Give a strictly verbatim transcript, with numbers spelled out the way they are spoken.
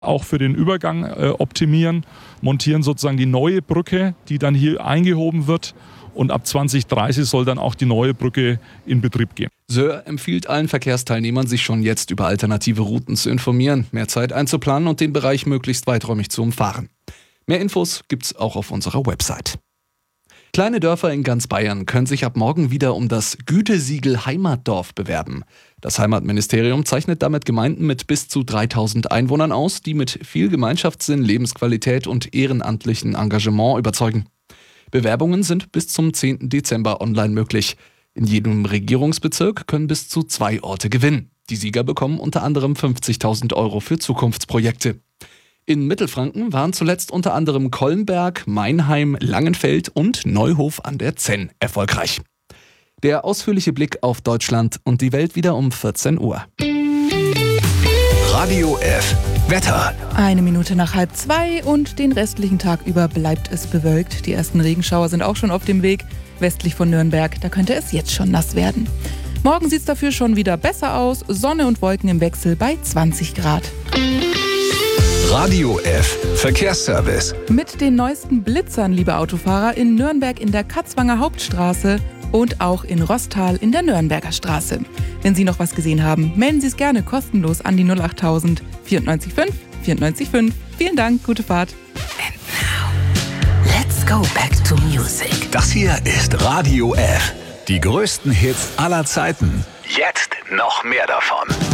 auch für den Übergang äh, optimieren, montieren sozusagen die neue Brücke, die dann hier eingehoben wird. Und ab zwanzig dreißig soll dann auch die neue Brücke in Betrieb gehen. Söhr empfiehlt allen Verkehrsteilnehmern, sich schon jetzt über alternative Routen zu informieren, mehr Zeit einzuplanen und den Bereich möglichst weiträumig zu umfahren. Mehr Infos gibt's auch auf unserer Website. Kleine Dörfer in ganz Bayern können sich ab morgen wieder um das Gütesiegel Heimatdorf bewerben. Das Heimatministerium zeichnet damit Gemeinden mit bis zu dreitausend Einwohnern aus, die mit viel Gemeinschaftssinn, Lebensqualität und ehrenamtlichen Engagement überzeugen. Bewerbungen sind bis zum zehnten Dezember online möglich. In jedem Regierungsbezirk können bis zu zwei Orte gewinnen. Die Sieger bekommen unter anderem fünfzigtausend Euro für Zukunftsprojekte. In Mittelfranken waren zuletzt unter anderem Kolmberg, Meinheim, Langenfeld und Neuhof an der Zenn erfolgreich. Der ausführliche Blick auf Deutschland und die Welt wieder um vierzehn Uhr. Radio F. Wetter. Eine Minute nach halb zwei und den restlichen Tag über bleibt es bewölkt. Die ersten Regenschauer sind auch schon auf dem Weg. Westlich von Nürnberg, da könnte es jetzt schon nass werden. Morgen sieht es dafür schon wieder besser aus. Sonne und Wolken im Wechsel bei zwanzig Grad. Radio F. Verkehrsservice. Mit den neuesten Blitzern, liebe Autofahrer, in Nürnberg in der Katzwanger Hauptstraße und auch in Rostal in der Nürnberger Straße. Wenn Sie noch was gesehen haben, melden Sie es gerne kostenlos an die null acht tausend vierundneunzig fünf vierundneunzig fünf. Vielen Dank, gute Fahrt. And now, let's go back to music. Das hier ist Radio F. Die größten Hits aller Zeiten. Jetzt noch mehr davon.